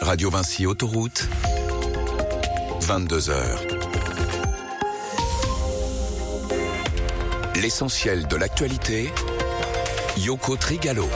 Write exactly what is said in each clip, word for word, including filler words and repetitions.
Radio Vinci Autoroute, vingt-deux heures. L'essentiel de l'actualité, Yoko Trigalo.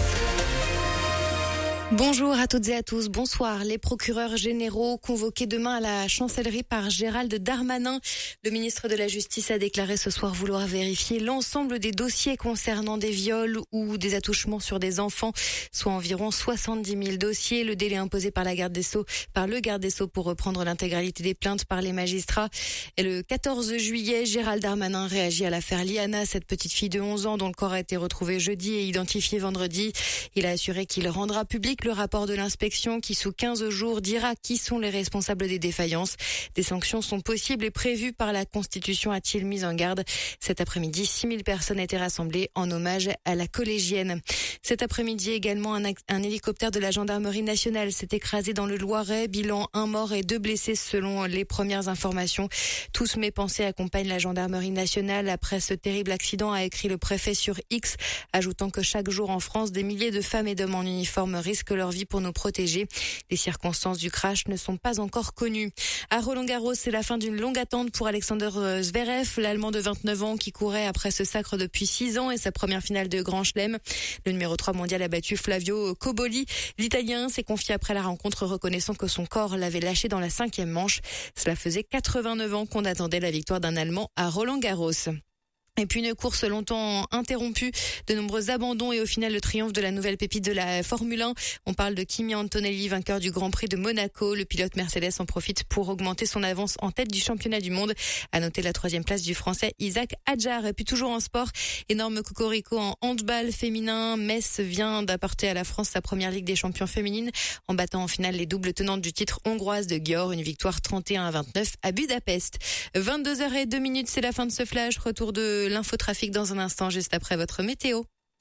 Bonjour à toutes et à tous, bonsoir. Les procureurs généraux convoqués demain à la chancellerie par Gérald Darmanin. Le ministre de la Justice a déclaré ce soir vouloir vérifier l'ensemble des dossiers concernant des viols ou des attouchements sur des enfants, soit environ soixante-dix mille dossiers. Le délai imposé par la garde des Sceaux, par le garde des Sceaux pour reprendre l'intégralité des plaintes par les magistrats. Et le quatorze juillet, Gérald Darmanin réagit à l'affaire Liana, cette petite fille de onze ans dont le corps a été retrouvé jeudi et identifié vendredi. Il a assuré qu'il rendra public le rapport de l'inspection qui, sous quinze jours, dira qui sont les responsables des défaillances. Des sanctions sont possibles et prévues par la Constitution, a-t-il mis en garde. Cet après-midi, six mille personnes étaient rassemblées en hommage à la collégienne. Cet après-midi également, un, un hélicoptère de la gendarmerie nationale s'est écrasé dans le Loiret. Bilan, un mort et deux blessés selon les premières informations. Tous mes pensées accompagnent la gendarmerie nationale après ce terrible accident, a écrit le préfet sur X, ajoutant que chaque jour en France, des milliers de femmes et d'hommes en uniforme risquent leur vie pour nous protéger. Les circonstances du crash ne sont pas encore connues. À Roland-Garros, c'est la fin d'une longue attente pour Alexander Zverev, l'Allemand de vingt-neuf ans qui courait après ce sacre depuis six ans et sa première finale de Grand Chelem. Le numéro trois mondial a battu Flavio Cobolli. L'Italien s'est confié après la rencontre, reconnaissant que son corps l'avait lâché dans la cinquième manche. Cela faisait quatre-vingt-neuf ans qu'on attendait la victoire d'un Allemand à Roland-Garros. Et puis une course longtemps interrompue, de nombreux abandons et au final le triomphe de la nouvelle pépite de la Formule un. On parle de Kimi Antonelli, vainqueur du Grand Prix de Monaco. Le pilote Mercedes en profite pour augmenter son avance en tête du championnat du monde. À noter la troisième place du Français Isaac Hadjar. Et puis toujours en sport, énorme cocorico en handball féminin. Metz vient d'apporter à la France sa première Ligue des champions féminines en battant en finale les doubles tenantes du titre hongroise de Győr. Une victoire trente et un à vingt-neuf à Budapest. vingt-deux heures zéro deux minutes, c'est la fin de ce flash. Retour de l'infotrafic dans un instant, juste après votre météo.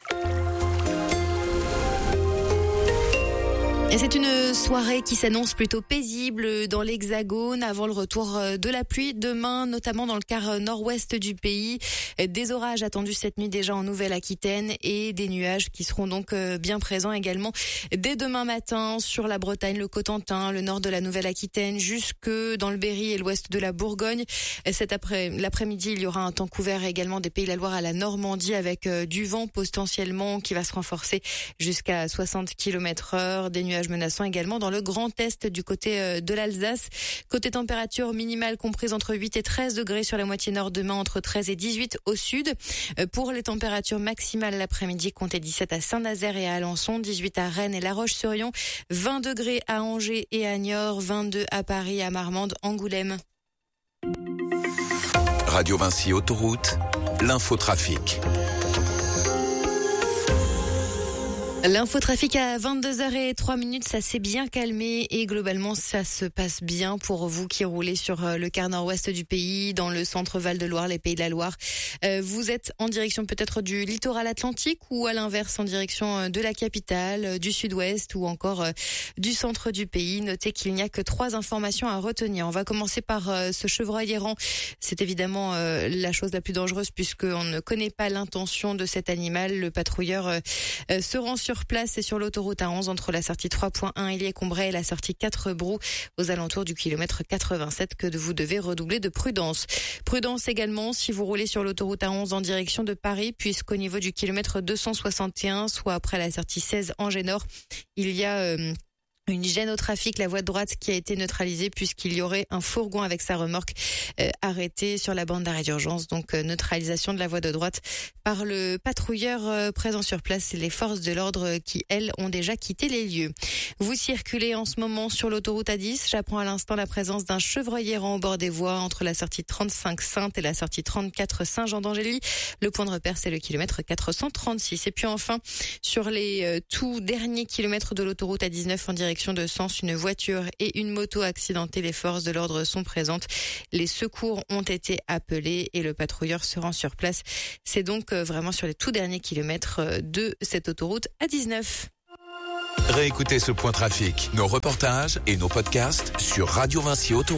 Et c'est une soirée qui s'annonce plutôt paisible dans l'Hexagone avant le retour de la pluie demain, notamment dans le quart nord-ouest du pays. Des orages attendus cette nuit déjà en Nouvelle-Aquitaine et des nuages qui seront donc bien présents également dès demain matin sur la Bretagne, le Cotentin, le nord de la Nouvelle-Aquitaine, jusque dans le Berry et l'ouest de la Bourgogne. Cet après, l'après-midi, il y aura un temps couvert également des Pays de la Loire à la Normandie avec du vent potentiellement qui va se renforcer jusqu'à soixante kilomètres heure, des nuages menaçant également dans le Grand Est du côté de l'Alsace. Côté température minimale comprise entre huit et treize degrés sur la moitié nord, demain entre treize et dix-huit au sud. Pour les températures maximales l'après-midi, comptez dix-sept à Saint-Nazaire et à Alençon, dix-huit à Rennes et La Roche-sur-Yon, vingt degrés à Angers et à Niort, vingt-deux à Paris, à Marmande, Angoulême. Radio Vinci Autoroute, l'infotrafic. L'infotrafic à vingt-deux heures zéro trois minutes, ça s'est bien calmé et globalement ça se passe bien pour vous qui roulez sur le quart nord-ouest du pays, dans le centre Val-de-Loire, les Pays de la Loire. Euh, vous êtes en direction peut-être du littoral atlantique ou à l'inverse en direction de la capitale, du sud-ouest ou encore du centre du pays. Notez qu'il n'y a que trois informations à retenir. On va commencer par ce chevreuil errant. C'est évidemment la chose la plus dangereuse puisqu'on ne connaît pas l'intention de cet animal. Le patrouilleur se rend sur Sur place et sur l'autoroute A onze entre la sortie trois point un Illier-Combray et la sortie quatre Brou aux alentours du kilomètre quatre-vingt-sept que vous devez redoubler de prudence. Prudence également si vous roulez sur l'autoroute A onze en direction de Paris puisqu'au niveau du kilomètre deux cent soixante et un, soit après la sortie seize Angers-Nord, il y a... Euh, Une gêne au trafic, la voie de droite qui a été neutralisée puisqu'il y aurait un fourgon avec sa remorque euh, arrêté sur la bande d'arrêt d'urgence. Donc euh, neutralisation de la voie de droite par le patrouilleur euh, présent sur place et les forces de l'ordre qui, elles, ont déjà quitté les lieux. Vous circulez en ce moment sur l'autoroute A dix. J'apprends à l'instant la présence d'un chevreuil errant au bord des voies entre la sortie trente-cinq Sainte et la sortie trente-quatre Saint-Jean d'Angély. Le point de repère, c'est le kilomètre quatre cent trente-six. Et puis enfin, sur les euh, tout derniers kilomètres de l'autoroute A dix-neuf en direction de Sens, une voiture et une moto accidentées. Les forces de l'ordre sont présentes. Les secours ont été appelés et le patrouilleur se rend sur place. C'est donc vraiment sur les tout derniers kilomètres de cette autoroute A dix-neuf. Réécoutez ce point trafic, nos reportages et nos podcasts sur Radio Vinci Autoroute.